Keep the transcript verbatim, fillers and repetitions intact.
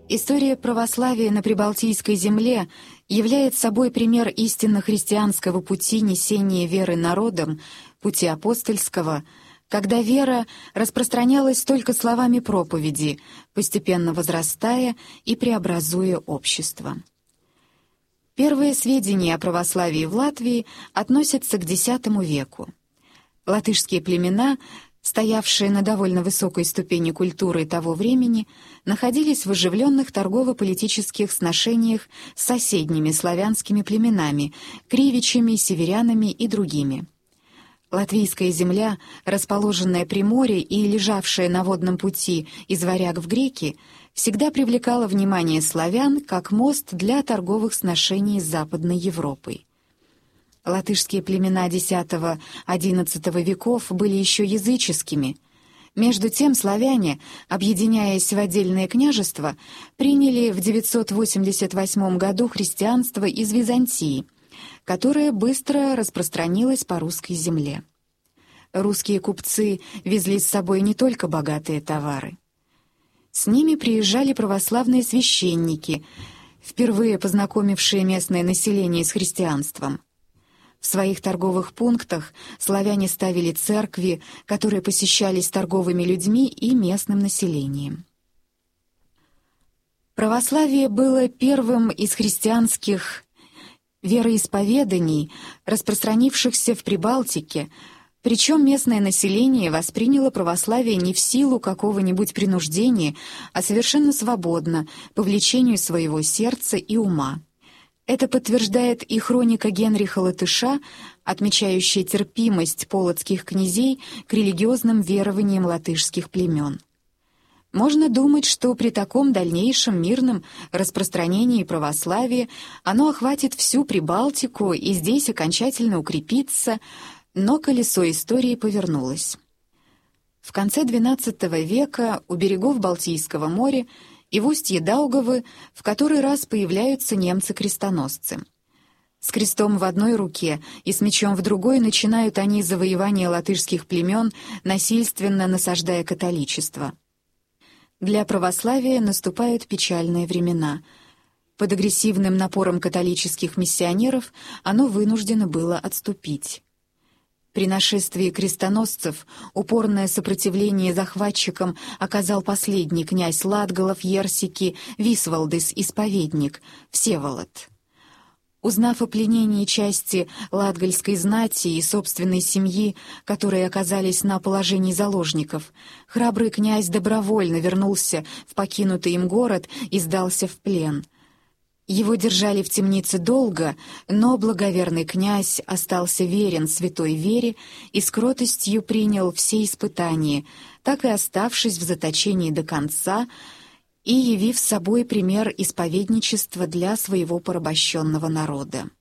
История православия на Прибалтийской земле является собой пример истинно христианского пути несения веры народам, пути апостольского, когда вера распространялась только словами проповеди, постепенно возрастая и преобразуя общество. Первые сведения о православии в Латвии относятся к десятому веку. Латышские племена, стоявшие на довольно высокой ступени культуры того времени, находились в оживленных торгово-политических сношениях с соседними славянскими племенами, кривичами, северянами и другими. Латвийская земля, расположенная при море и лежавшая на водном пути из Варяг в Греки, всегда привлекала внимание славян как мост для торговых сношений с Западной Европой. Латышские племена десятого-одиннадцатого веков были еще языческими. Между тем славяне, объединяясь в отдельные княжества, приняли в девятьсот восемьдесят восьмом году христианство из Византии, которое быстро распространилось по русской земле. Русские купцы везли с собой не только богатые товары. С ними приезжали православные священники, впервые познакомившие местное население с христианством. В своих торговых пунктах славяне ставили церкви, которые посещались торговыми людьми и местным населением. Православие было первым из христианских вероисповеданий, распространившихся в Прибалтике, причем местное население восприняло православие не в силу какого-нибудь принуждения, а совершенно свободно, по влечению своего сердца и ума. Это подтверждает и хроника Генриха Латыша, отмечающая терпимость полоцких князей к религиозным верованиям латышских племен. Можно думать, что при таком дальнейшем мирном распространении православия оно охватит всю Прибалтику и здесь окончательно укрепится, но колесо истории повернулось. В конце двенадцатого века у берегов Балтийского моря и в устье Даугавы в который раз появляются немцы-крестоносцы. С крестом в одной руке и с мечом в другой начинают они завоевание латышских племен, насильственно насаждая католичество. Для православия наступают печальные времена. Под агрессивным напором католических миссионеров оно вынуждено было отступить. При нашествии крестоносцев упорное сопротивление захватчикам оказал последний князь Латгалов Ерсики Висвалдис исповедник Всеволод. Узнав о пленении части латгальской знати и собственной семьи, которые оказались на положении заложников, храбрый князь добровольно вернулся в покинутый им город и сдался в плен. Его держали в темнице долго, но благоверный князь остался верен святой вере и с кротостью принял все испытания, так и оставшись в заточении до конца и явив собой пример исповедничества для своего порабощенного народа.